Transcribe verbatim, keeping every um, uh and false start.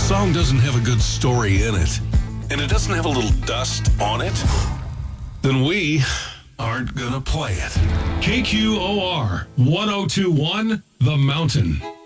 song doesn't have a good story in it, and it doesn't have a little dust on it, then we aren't gonna play it. K Q O R one oh two one, The Mountain.